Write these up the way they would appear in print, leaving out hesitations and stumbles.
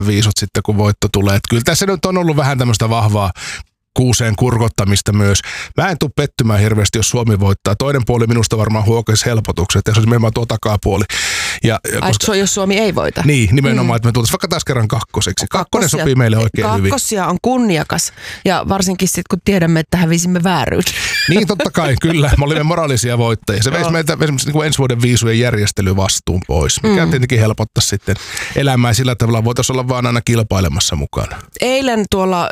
viisut sitten, kun voitto tulee. Et kyllä tässä nyt on ollut vähän tämmöistä vahvaa kuuseen kurkottamista myös. Mä en tule pettymään hirveästi, jos Suomi voittaa. Toinen puoli minusta varmaan huokaisi helpotukset, ja se olisi nimenomaan tuo takapuoli. Koska, jos Suomi ei voita. Niin, nimenomaan, että me tultaisiin vaikka taas kerran kakkoseksi. Kakkonen sopii meille oikein hyvin. Kakkosia on kunniakas, ja varsinkin sitten, kun tiedämme, että hävisimme vääryys. Niin, totta kai, kyllä. Me olimme moraalisia voittajia. Se veisi meiltä esimerkiksi niin kuin ensi vuoden viisujen järjestelyvastuun pois, mikä tietenkin helpottaa sitten elämää sillä tavalla. Voitaisiin olla vaan aina kilpailemassa mukana. Eilen tuolla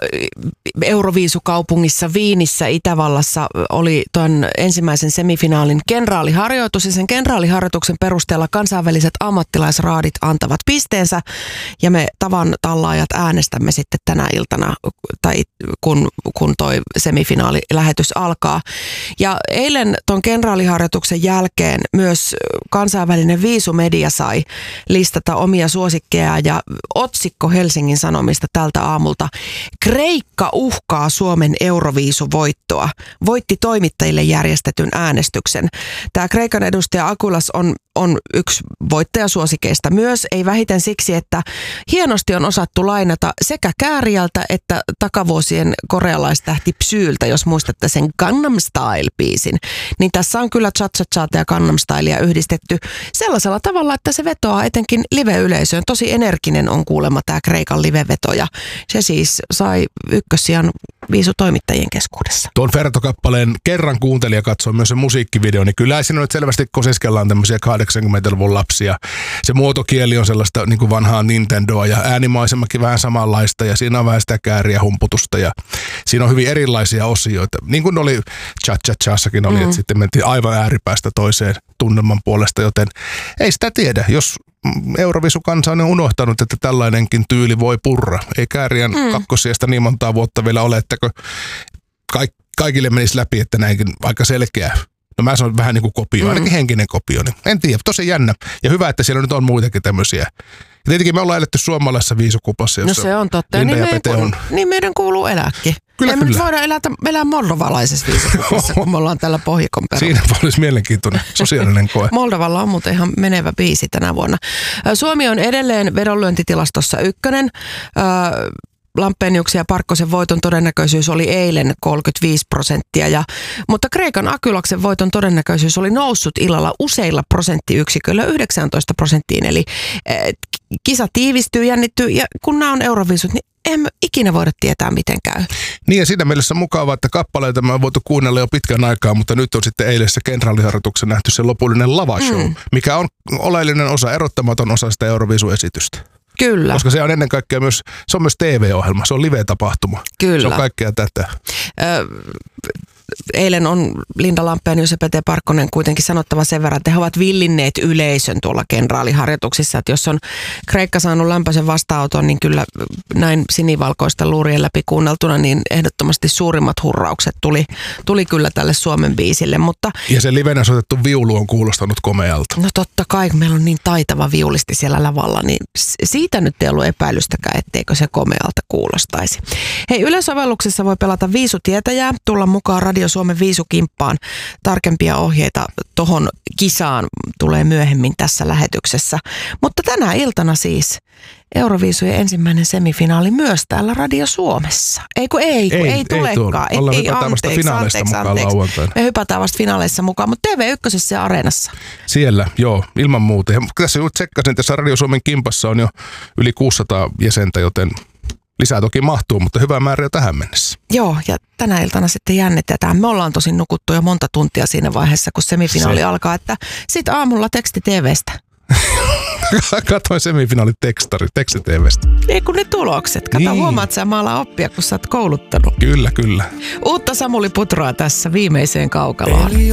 Euroviisukaupungissa Viinissä Itävallassa oli tuon ensimmäisen semifinaalin kenraaliharjoitus, ja sen kenraaliharjoituksen perusteella kansainväliset ammattilaisraadit antavat pisteensä, ja me tavan tallaajat äänestämme sitten tänä iltana, tai kun toi semifinaalilähetys alkaa. Ja eilen tuon kenraaliharjoituksen jälkeen myös kansainvälinen Viisumedia sai listata omia suosikkeja, ja otsikko Helsingin Sanomista tältä aamulta: Kreikka uhkaa Suomen Euroviisuvoittoa. Voitti toimittajille järjestetyn äänestyksen. Tämä Kreikan edustaja Akulas on yksi voittajasuosikeista myös, ei vähiten siksi, että hienosti on osattu lainata sekä Kääriältä että takavuosien korealaistähti Psyyltä, jos muistatte sen Gangnam Style-biisin. Niin tässä on kyllä cha-cha-chata ja Gangnam Stylea yhdistetty sellaisella tavalla, että se vetoaa etenkin live-yleisöön. Tosi energinen on kuulemma tämä Kreikan live-veto, ja se siis sai ykkössijan viisutoimittajien keskuudessa. Tuon Ferto-kappaleen kerran kuuntelija katsoi myös se musiikkivideo, niin kyllä siinä nyt selvästi kosiskellaan tämmöisiä 80-luvun lapsia. Se muotokieli on sellaista niin kuin vanhaa Nintendoa, ja äänimaisemakin vähän samanlaista, ja siinä on vähän sitä kääriä humputusta, ja siinä on hyvin erilaisia osioita. Niin kuin oli Cha-Cha-Chassakin oli, että sitten mentiin aivan ääripäästä toiseen tunnelman puolesta, joten ei sitä tiedä, jos Euroviisukansa on unohtanut, että tällainenkin tyyli voi purra. Ei Kääriän kakkosijasta niin montaa vuotta vielä ole, että kaikille menisi läpi, että näinkin aika selkeä. No mä sanon vähän niin kuin kopio, ainakin henkinen kopio. Niin en tiedä, tosi jännä. Ja hyvä, että siellä nyt on muitakin tämmöisiä. Ja tietenkin me ollaan eletty suomalaisessa viisukuplassa, jossa no se on totta. Linda ja Pete on. Niin meidän kuuluu elääkin. Kyllä, me nyt voida elää moldovalaisessa viisukuplassa, kun me ollaan täällä pohjikon perulla. Siinä olisi mielenkiintoinen sosiaalinen koe. Moldovalla on muuten ihan menevä biisi tänä vuonna. Suomi on edelleen vedonlyöntitilastossa ykkönen. Lampeniuksen ja Parkkosen voiton todennäköisyys oli eilen 35%, mutta Kreikan Akylaksen voiton todennäköisyys oli noussut illalla useilla prosenttiyksiköillä 19%, eli kisa tiivistyy, jännittyy, ja kun nämä on Euroviisut, niin emme ikinä voida tietää, miten käy. Niin, ja siinä mielessä mukavaa, että kappaleita me on voitu kuunnella jo pitkän aikaa, mutta nyt on sitten eilisessä kenraaliharjoituksessa nähty se lopullinen lavashow, mikä on oleellinen osa, erottamaton osa sitä Euroviisu-esitystä. Kyllä. Koska se on ennen kaikkea myös, se on myös TV-ohjelma, se on live-tapahtuma. Kyllä. Se on kaikkea tätä. Eilen on Linda Lampenius ja Pete Parkkonen kuitenkin sanottava sen verran, että he ovat villinneet yleisön tuolla kenraaliharjoituksissa. Että jos on Kreikka saanut lämpöisen vastaanoton, niin kyllä näin sinivalkoista luurien läpi kuunneltuna, niin ehdottomasti suurimmat hurraukset tuli kyllä tälle Suomen biisille. Mutta ja se livenä soitettu viulu on kuulostanut komealta. No totta kai, kun meillä on niin taitava viulisti siellä lavalla, niin siitä nyt ei ollut epäilystäkään, etteikö se komealta kuulostaisi. Hei, Yle-sovelluksessa voi pelata viisutietäjää, tulla mukaan Radio Suomen viisukimppaan. Tarkempia ohjeita tohon kisaan tulee myöhemmin tässä lähetyksessä. Mutta tänä iltana siis Euroviisujen ensimmäinen semifinaali myös täällä Radio Suomessa. Ei tulekaan. Ollaan hypätään vasta finaaleissa mukaan lauantaina. Me hypätään vasta finaaleissa mukaan, mutta TV1 ja Areenassa. Siellä, joo, ilman muuta. Ja tässä juuri tsekkasin, tässä Radio Suomen kimpassa on jo yli 600 jäsentä, joten lisää toki mahtuu, mutta hyvä määrä jo tähän mennessä. Joo, ja tänä iltana sitten jännitetään. Me ollaan tosin nukuttu jo monta tuntia siinä vaiheessa, kun semifinaali alkaa, että sit aamulla teksti TV:stä. Katoin semifinaalit teksti-TV:stä. Ei kun ne tulokset. Kato, huomaat sä maalla oppia, kun sä oot kouluttanut. Kyllä. Uutta Samuli Putroa tässä viimeiseen kaukaloon.